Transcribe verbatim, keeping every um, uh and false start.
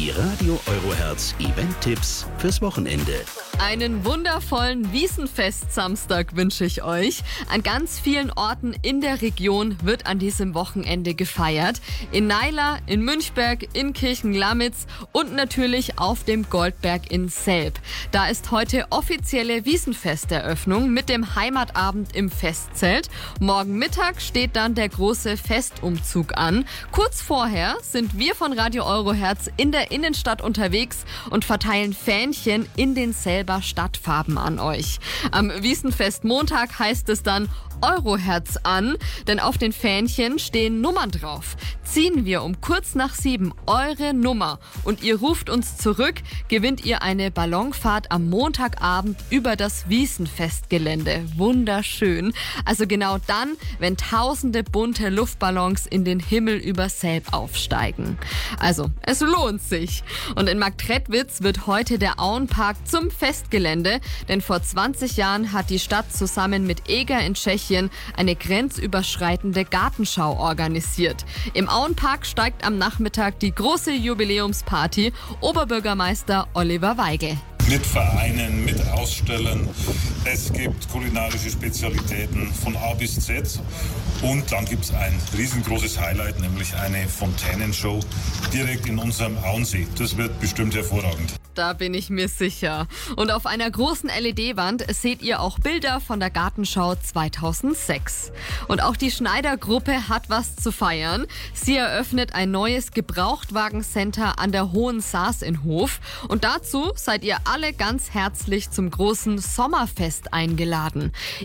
Die Radio Eurohertz Event-Tipps fürs Wochenende. Einen wundervollen Wiesenfest-Samstag wünsche ich euch. An ganz vielen Orten in der Region wird an diesem Wochenende gefeiert. In Naila, in Münchberg, in Kirchen-Lamitz und natürlich auf dem Goldberg in Selb. Da ist heute offizielle Wiesenfesteröffnung mit dem Heimatabend im Festzelt. Morgen Mittag steht dann der große Festumzug an. Kurz vorher sind wir von Radio Eurohertz in der Innenstadt unterwegs und verteilen Fähnchen in den Selber Stadtfarben an euch. Am Wiesenfest Montag heißt es dann Eurohertz an, denn auf den Fähnchen stehen Nummern drauf. Ziehen wir um kurz nach sieben eure Nummer und ihr ruft uns zurück, gewinnt ihr eine Ballonfahrt am Montagabend über das Wiesenfestgelände. Wunderschön. Also genau dann, wenn tausende bunte Luftballons in den Himmel über Selb aufsteigen. Also, es lohnt sich. Und in Marktredwitz wird heute der Auenpark zum Festgelände, denn vor zwanzig Jahren hat die Stadt zusammen mit Eger in Tschechien eine grenzüberschreitende Gartenschau organisiert. Im Auenpark steigt am Nachmittag die große Jubiläumsparty. Oberbürgermeister Oliver Weigel. Mit Vereinen, mit Ausstellern. Es gibt kulinarische Spezialitäten von A bis Z. Und dann gibt es ein riesengroßes Highlight, nämlich eine Fontänenshow direkt in unserem Auensee. Das wird bestimmt hervorragend. Da bin ich mir sicher. Und auf einer großen L E D-Wand seht ihr auch Bilder von der Gartenschau zweitausendsechs. Und auch die Schneider-Gruppe hat was zu feiern. Sie eröffnet ein neues Gebrauchtwagencenter an der Hohen Saas in Hof. Und dazu seid ihr alle ganz herzlich zum großen Sommerfest eingeladen.